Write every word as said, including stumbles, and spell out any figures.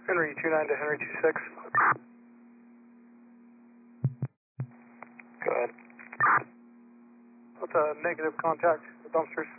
Henry two nine to Henry two six. Go ahead. What's a negative contact with dumpsters?